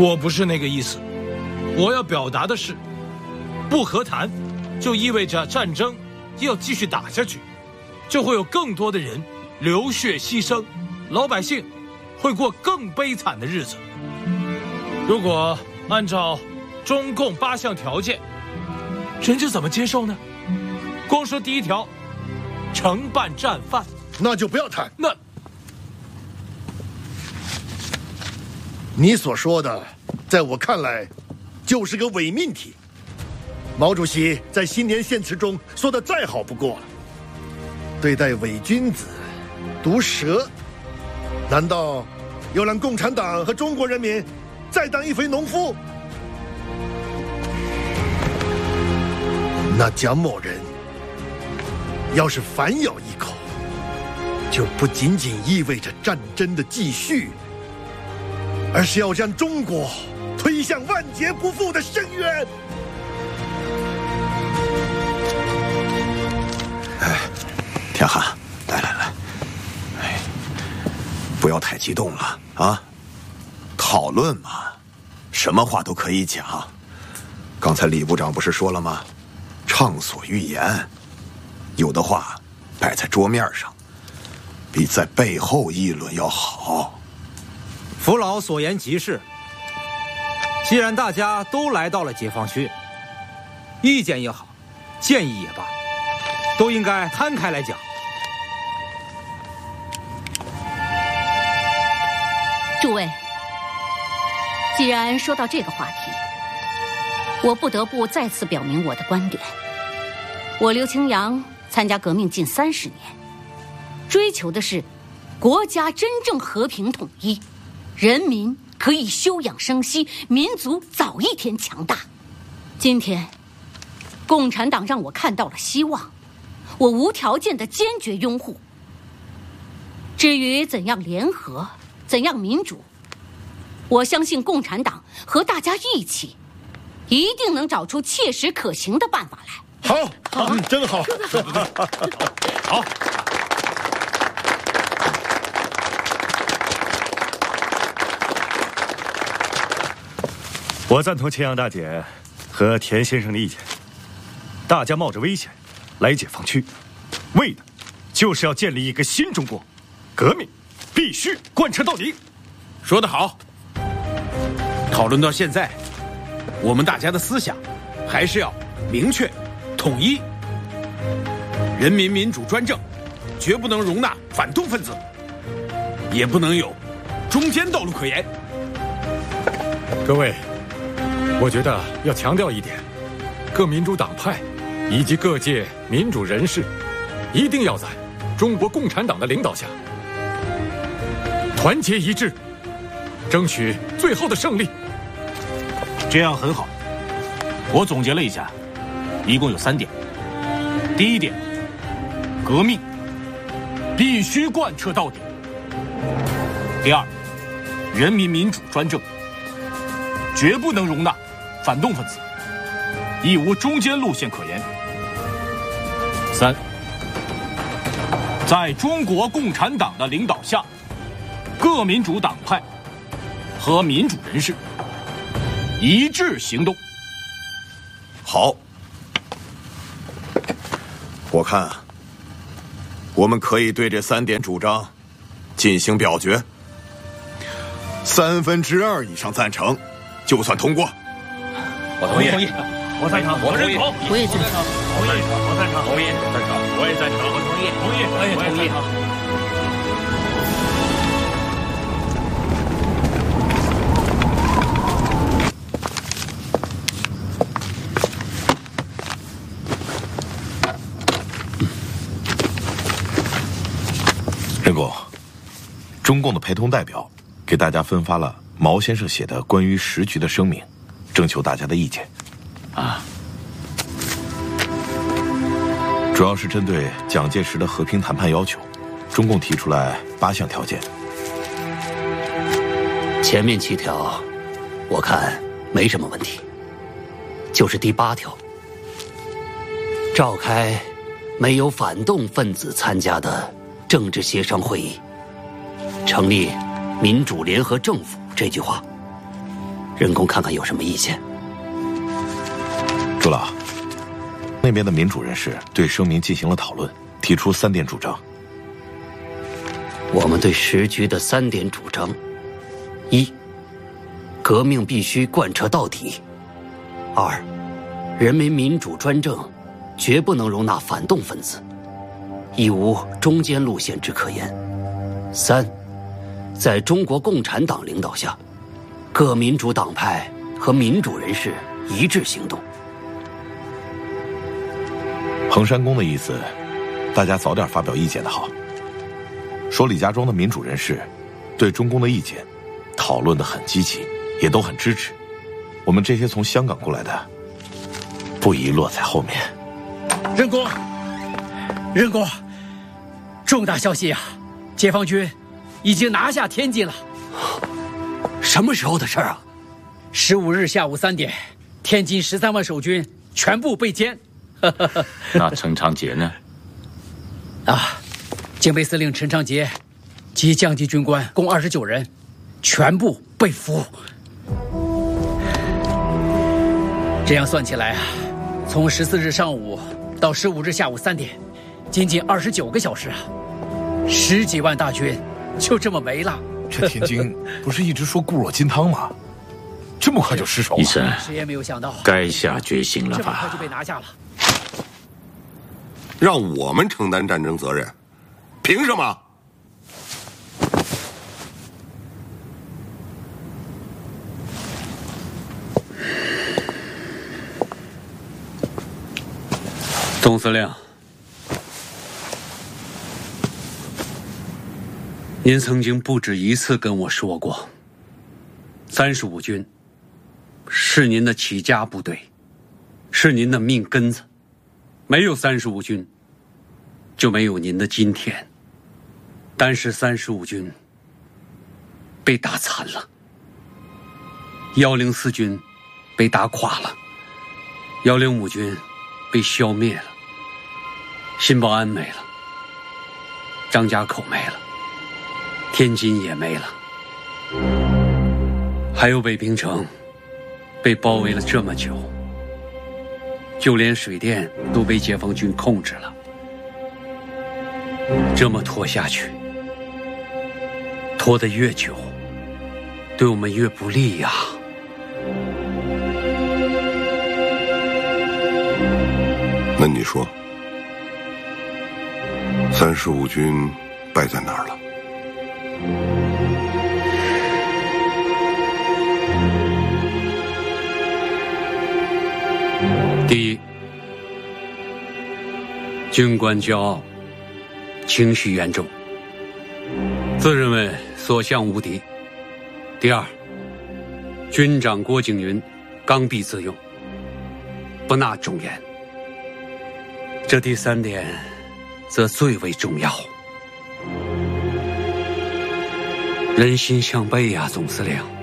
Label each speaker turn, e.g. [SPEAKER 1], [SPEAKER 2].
[SPEAKER 1] 我不是那个意思，我要表达的是，不和谈，就意味着战争要继续打下去，就会有更多的人流血牺牲，老百姓会过更悲惨的日子。如果按照中共8项条件，人家怎么接受呢？光说第1条，承办战犯，
[SPEAKER 2] 那就不要谈。
[SPEAKER 1] 那
[SPEAKER 2] 你所说的，在我看来，就是个伪命题。毛主席在新年献词中说的再好不过了，对待伪君子、毒蛇，难道要让共产党和中国人民再当一回农夫？那蒋某人要是反咬一口，就不仅仅意味着战争的继续，而是要将中国推向万劫不复的深渊。
[SPEAKER 3] 天寒，来，不要太激动了啊！讨论嘛，什么话都可以讲。刚才李部长不是说了吗？畅所欲言，有的话摆在桌面上，比在背后议论要好。
[SPEAKER 4] 父老所言极是。既然大家都来到了解放区，意见也好，建议也罢，都应该摊开来讲。
[SPEAKER 5] 诸位，既然说到这个话题，我不得不再次表明我的观点。我刘清扬参加革命近30年，追求的是国家真正和平统一，人民可以休养生息，民族早一天强大。今天，共产党让我看到了希望，我无条件的坚决拥护。至于怎样联合，怎样民主，我相信共产党和大家一起，一定能找出切实可行的办法来。
[SPEAKER 2] 好，真好，
[SPEAKER 1] 说得对，好。
[SPEAKER 6] 我赞同秦阳大姐和田先生的意见，大家冒着危险来解放区，为的就是要建立一个新中国，革命必须贯彻到底。
[SPEAKER 7] 说得好。讨论到现在，我们大家的思想还是要明确、统一。人民民主专政，绝不能容纳反动分子，也不能有中间道路可言。
[SPEAKER 8] 各位，我觉得要强调一点，各民主党派以及各界民主人士，一定要在中国共产党的领导下，团结一致，争取最后的胜利。
[SPEAKER 9] 这样很好。我总结了一下，一共有3点。第1点，革命必须贯彻到底。第2，人民民主专政，绝不能容纳反动分子，亦无中间路线可言。3，在中国共产党的领导下，各民主党派和民主人士一致行动。
[SPEAKER 3] 好，我看我们可以对这3点主张进行表决，2/3以上赞成，就算通过。
[SPEAKER 9] 我同意，
[SPEAKER 6] 我赞成，
[SPEAKER 9] 我同意，
[SPEAKER 5] 我也赞成，
[SPEAKER 6] 我赞成，
[SPEAKER 9] 同意，
[SPEAKER 6] 我也赞成，
[SPEAKER 9] 我同意，我也同意。
[SPEAKER 10] 任公，中共的陪同代表给大家分发了毛先生写的关于时局的声明，征求大家的意见。
[SPEAKER 9] 啊，
[SPEAKER 10] 主要是针对蒋介石的和平谈判要求，中共提出来8项条件。
[SPEAKER 11] 前面7条，我看没什么问题，就是第8条，召开没有反动分子参加的政治协商会议，成立民主联合政府这句话， 任公看看有什么意见。
[SPEAKER 10] 朱老，那边的民主人士对声明进行了讨论，提出3点主张。
[SPEAKER 11] 我们对时局的3点主张：一，革命必须贯彻到底；二，人民民主专政绝不能容纳反动分子，亦无中间路线之可言；三，在中国共产党领导下，各民主党派和民主人士一致行动。
[SPEAKER 10] 彭山公的意思，大家早点发表意见的好。说李家庄的民主人士对中共的意见讨论得很积极，也都很支持。我们这些从香港过来的，不宜落在后面。
[SPEAKER 12] 任公，任公，重大消息啊！解放军已经拿下天津了。
[SPEAKER 11] 什么时候的事啊
[SPEAKER 12] ？15日下午3点，天津13万守军全部被歼。
[SPEAKER 9] 那陈长捷呢？
[SPEAKER 12] 警备司令陈长捷及降级军官共29人，全部被俘。这样算起来啊，从14日上午到15日下午3点，仅仅29个小时啊，10几万大军就这么没了。
[SPEAKER 10] 这天津不是一直说固若金汤吗？这么快就失守了？
[SPEAKER 9] 医生，
[SPEAKER 12] 谁也没有想到，
[SPEAKER 9] 该下决心了吧？
[SPEAKER 12] 这么快就被拿下了。
[SPEAKER 13] 让我们承担战争责任，凭什么？
[SPEAKER 14] 总司令，您曾经不止一次跟我说过，35军是您的起家部队，是您的命根子，没有35军，就没有您的今天。但是35军被打惨了，104军被打垮了，105军被消灭了，新保安没了，张家口没了，天津也没了，还有北平城被包围了这么久，就连水电都被解放军控制了。这么拖下去，拖得越久，对我们越不利呀。
[SPEAKER 13] 那你说，35军败在哪儿了？
[SPEAKER 14] 第一，军官骄傲，情绪严重，自认为所向无敌。第二，军长郭景云刚愎自用，不纳重严。这第3点则最为重要，人心向背呀，总司令。